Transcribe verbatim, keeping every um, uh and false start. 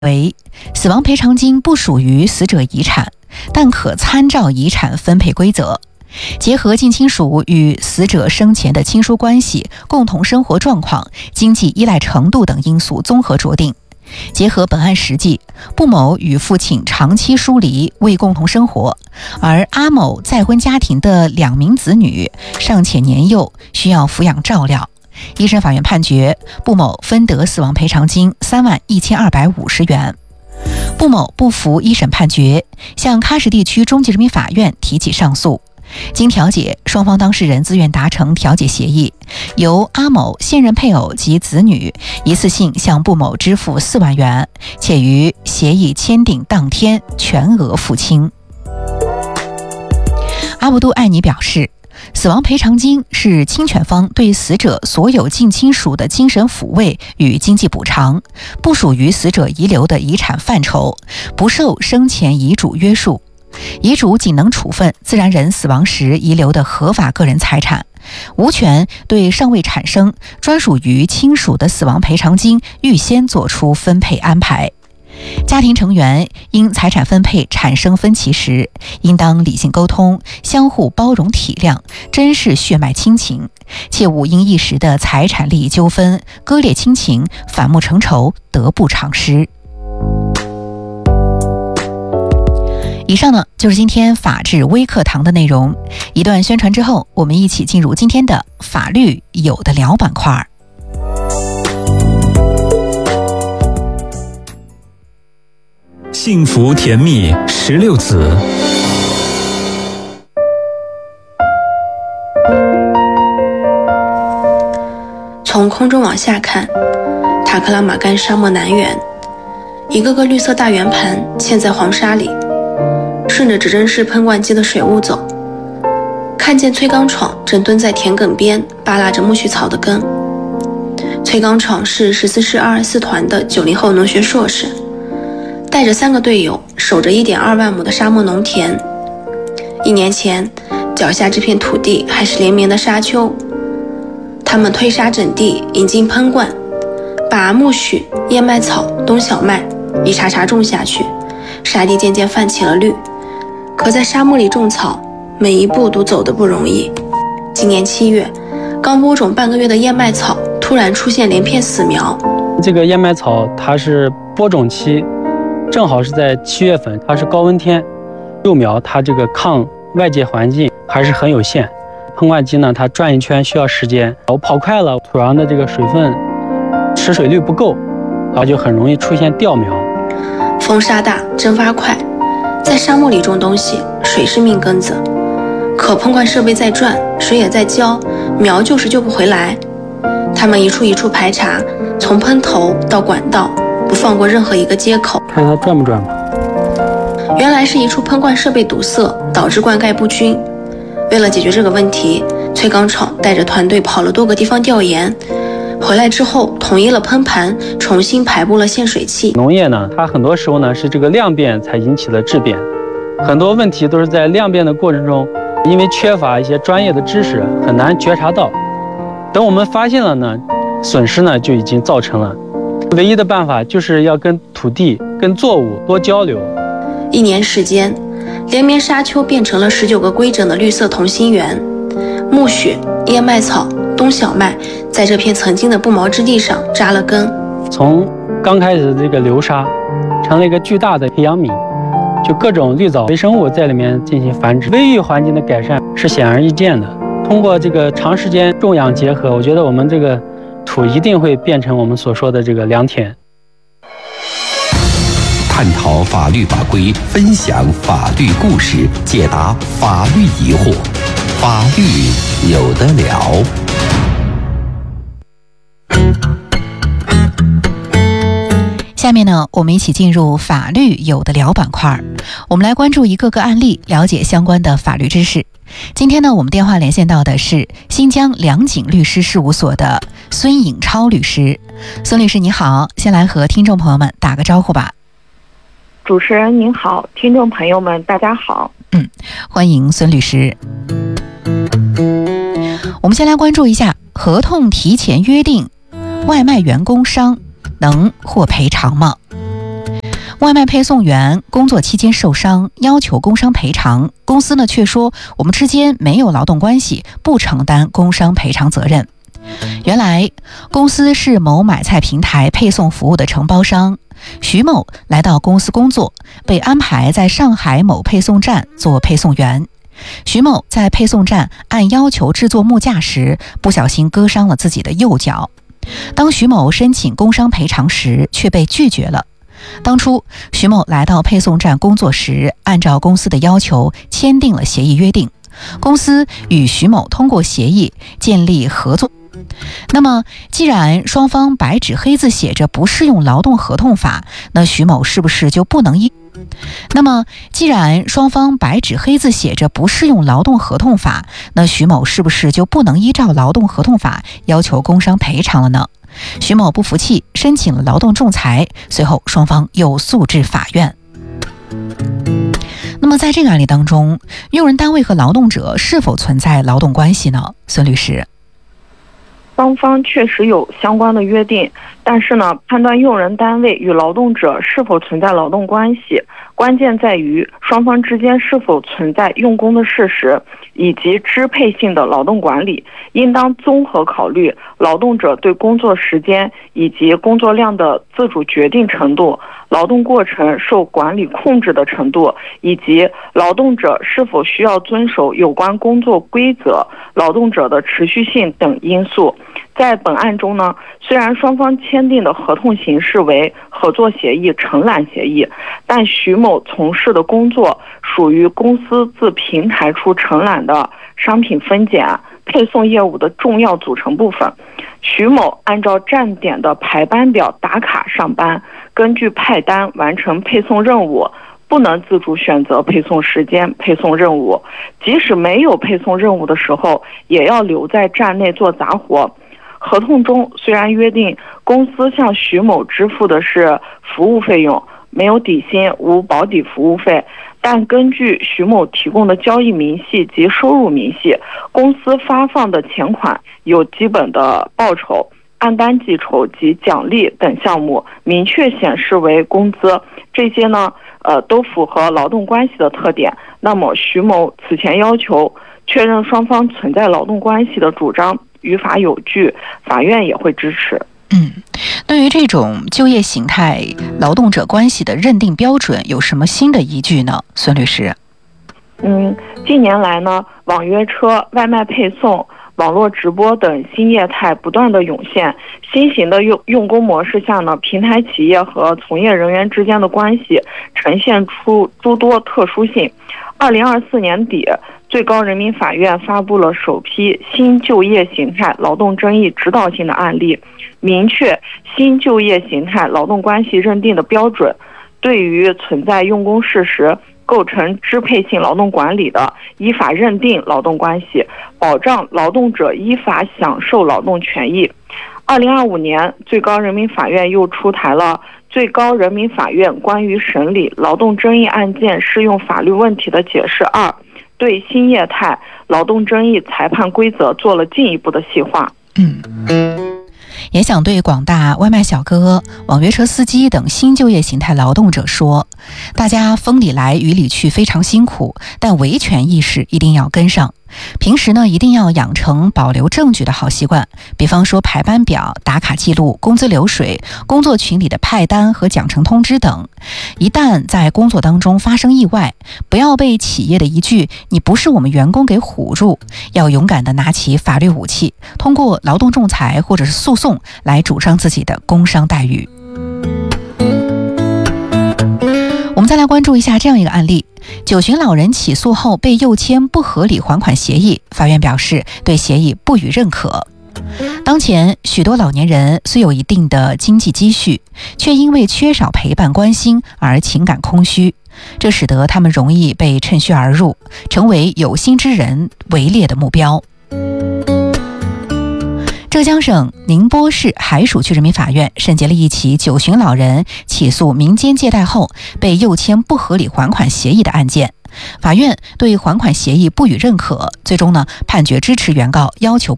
为死亡赔偿金不属于死者遗产，但可参照遗产分配规则，结合近亲属与死者生前的亲疏关系、共同生活状况、经济依赖程度等因素综合酌定。结合本案实际，布某与父亲长期疏离，未共同生活，而阿某再婚家庭的两名子女尚且年幼，需要抚养照料。一审法院判决布某分得死亡赔偿金三万一千二百五十元。布某不服一审判决，向喀什地区中级人民法院提起上诉。经调解，双方当事人自愿达成调解协议，由阿某现任配偶及子女一次性向布某支付四万元，且于协议签订当天全额付清。阿卜杜艾尼表示，死亡赔偿金是侵权方对死者所有近亲属的精神抚慰与经济补偿，不属于死者遗留的遗产范畴，不受生前遗嘱约束。遗嘱仅能处分自然人死亡时遗留的合法个人财产，无权对尚未产生专属于亲属的死亡赔偿金预先作出分配安排。家庭成员因财产分配产生分歧时，应当理性沟通，相互包容体谅，珍视血脉亲情，切勿因一时的财产利益纠纷割裂亲情，反目成仇，得不偿失。以上呢就是今天法治微课堂的内容。一段宣传之后，我们一起进入今天的法律有的聊板块。 幸福甜蜜十六子。 从空中往下看，塔克拉玛干沙漠南缘，一个个绿色大圆盘嵌在黄沙里，顺着指针式喷灌机的水雾走，看见崔刚闯正蹲在田埂边扒拉着苜蓿草的根。崔刚闯是十四师二二四团的九零后农学硕士，带着三个队友守着一点二万亩的沙漠农田。一年前，脚下这片土地还是连绵的沙丘，他们推沙整地，引进喷灌，把苜蓿、燕麦草、冬小麦一茬茬种下去，沙地渐渐泛起了绿。可在沙漠里种草，每一步都走得不容易。今年七月，刚播种半个月的燕麦草突然出现连片死苗。 这个燕麦草它是播种期，正好是在七月份，它是高温天，幼苗它这个抗外界环境还是很有限。喷灌机呢，它转一圈需要时间，然后跑快了，土壤的这个水分持水率不够，然后就很容易出现掉苗。 风沙大，蒸发快，在沙漠里种东西，水是命根子。可喷灌设备在转，水也在浇，苗就是救不回来。他们一处一处排查，从喷头到管道，不放过任何一个接口。 看它转不转吧。 原来是一处喷灌设备堵塞，导致灌溉不均。为了解决这个问题，崔刚闯带着团队跑了多个地方调研，回来之后统一了喷盘，重新排布了限水器。 农业呢，它很多时候呢是这个量变才引起了质变，很多问题都是在量变的过程中，因为缺乏一些专业的知识，很难觉察到。等我们发现了呢，损失呢就已经造成了。唯一的办法就是要跟土地、跟作物多交流。 一年时间，连绵沙丘变成了十九个规整的绿色同心圆，苜蓿、燕麦草、冬小麦在这片曾经的不毛之地上扎了根。 从刚开始的这个流沙，成了一个巨大的培养皿，就各种绿藻微生物在里面进行繁殖，微育环境的改善是显而易见的。通过这个长时间种养结合，我觉得我们这个土一定会变成我们所说的这个良田。 探讨法律法规，分享法律故事，解答法律疑惑，法律有得聊。 下面呢，我们一起进入法律有的聊板块，我们来关注一个个案例，了解相关的法律知识。今天呢，我们电话连线到的是新疆良景律师事务所的孙颖超律师。孙律师你好，先来和听众朋友们打个招呼吧。 主持人您好，听众朋友们大家好。 嗯，欢迎孙律师。我们先来关注一下合同提前约定，外卖员工伤能获赔偿吗？ 外卖配送员工作期间受伤，要求工伤赔偿，公司呢却说我们之间没有劳动关系，不承担工伤赔偿责任。原来公司是某买菜平台配送服务的承包商，徐某来到公司工作，被安排在上海某配送站做配送员。徐某在配送站按要求制作木架时，不小心割伤了自己的右脚。当徐某申请工伤赔偿时，却被拒绝了。当初徐某来到配送站工作时，按照公司的要求签订了协议约定，公司与徐某通过协议建立合作。那么既然双方白纸黑字写着不适用劳动合同法，那徐某是不是就不能依那么既然双方白纸黑字写着不适用劳动合同法，那徐某是不是就不能依照劳动合同法要求工伤赔偿了呢？徐某不服气，申请了劳动仲裁，随后双方又诉至法院。那么在这个案例当中，用人单位和劳动者是否存在劳动关系呢？孙律师， 双方确实有相关的约定，但是呢，判断用人单位与劳动者是否存在劳动关系，关键在于双方之间是否存在用工的事实，以及支配性的劳动管理，应当综合考虑劳动者对工作时间以及工作量的自主决定程度，劳动过程受管理控制的程度，以及劳动者是否需要遵守有关工作规则、劳动者的持续性等因素。在本案中呢，虽然双方签订的合同形式为合作协议、承揽协议，但徐某从事的工作属于公司自平台处承揽的商品分拣、配送业务的重要组成部分。徐某按照站点的排班表打卡上班，根据派单完成配送任务，不能自主选择配送时间、配送任务。即使没有配送任务的时候，也要留在站内做杂活。合同中虽然约定公司向徐某支付的是服务费用，没有底薪、无保底服务费，但根据徐某提供的交易明细及收入明细，公司发放的钱款有基本的报酬、按单计酬及奖励等项目，明确显示为工资。这些呢，呃，都符合劳动关系的特点。那么徐某此前要求确认双方存在劳动关系的主张于法有据，法院也会支持。 嗯，对于这种就业形态劳动者关系的认定标准有什么新的依据呢？孙律师。 嗯，近年来呢，网约车、外卖配送、网络直播等新业态不断的涌现，新型的用用工模式下呢，平台企业和从业人员之间的关系呈现出诸多特殊性。二零二四年底，最高人民法院发布了首批新就业形态劳动争议指导性的案例，明确新就业形态劳动关系认定的标准，对于存在用工事实、构成支配性劳动管理的，依法认定劳动关系，保障劳动者依法享受劳动权益。二零二五年，最高人民法院又出台了最高人民法院关于审理劳动争议案件适用法律问题的解释二，对新业态劳动争议裁判规则做了进一步的细化。 嗯。也想对广大外卖小哥、网约车司机等新就业形态劳动者说，大家风里来雨里去非常辛苦，但维权意识一定要跟上。平时呢，一定要养成保留证据的好习惯，比方说排班表、打卡记录、工资流水、工作群里的派单和奖惩通知等。一旦在工作当中发生意外，不要被企业的一句“你不是我们员工”给唬住，要勇敢地拿起法律武器，通过劳动仲裁或者是诉讼来主张自己的工伤待遇。我们再来关注一下这样一个案例：九旬老人起诉后被诱签不合理还款协议，法院表示对协议不予认可。当前许多老年人虽有一定的经济积蓄，却因为缺少陪伴关心而情感空虚，这使得他们容易被趁虚而入，成为有心之人围猎的目标。浙江省宁波市海曙区人民法院审结了一起九旬老人起诉民间借贷后被诱签不合理还款协议的案件，法院对还款协议不予认可，最终呢判决支持原告要求